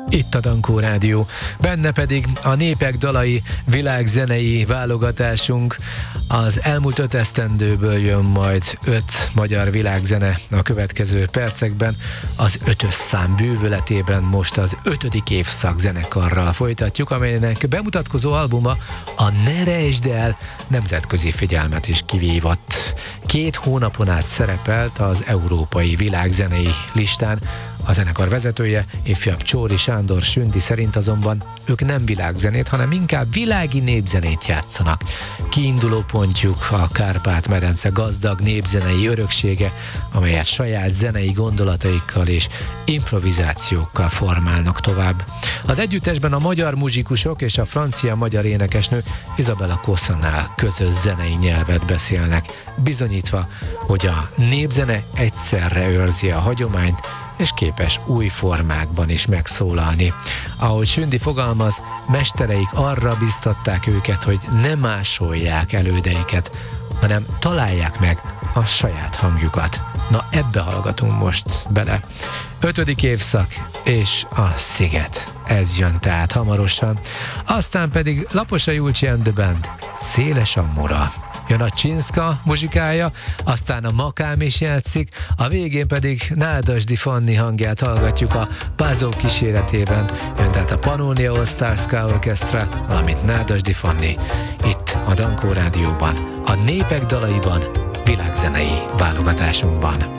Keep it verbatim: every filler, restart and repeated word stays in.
itt a Dankó Rádió. Benne pedig a népek dalai világzenei válogatásunk. Az elmúlt öt esztendőből jön majd öt magyar világzene a következő percekben. Az ötös szám bűvöletében most az ötödik évszak zenekarral folytatjuk, amelynek bemutatkozó albuma a Ne rejtsd el nemzetközi figyelmet is kivívott. Két hónapon át szerepelt az európai világzenei listán. A zenekar vezetője, ifjabb Csóri Sándor Sündi szerint azonban ők nem világzenét, hanem inkább világi népzenét játszanak. Kiinduló pontjuk a Kárpát-medence gazdag népzenei öröksége, amelyet saját zenei gondolataikkal és improvizációkkal formálnak tovább. Az együttesben a magyar muzsikusok és a francia-magyar énekesnő Isabella Cossonnál közös zenei nyelvet beszélnek, bizonyítva, hogy a népzene egyszerre őrzi a hagyományt, és képes új formákban is megszólalni. Ahogy Sündi fogalmaz, mestereik arra biztatták őket, hogy ne másolják elődeiket, hanem találják meg a saját hangjukat. Na, ebbe hallgatunk most bele. Ötödik évszak és a Sziget. Ez jön tehát hamarosan. Aztán pedig Laposa Julcsi and the Band, Széles a Mura. Jön a Csinszka muzsikája, aztán a Makám is játszik, a végén pedig Nádasdy Fanni hangját hallgatjuk a Puzzle kíséretében. Jön tehát a Pannonia All Stars Ska Orchestra, valamint Nádasdy Fanni itt a Dankó Rádióban, a népek dalaiban, világzenei válogatásunkban.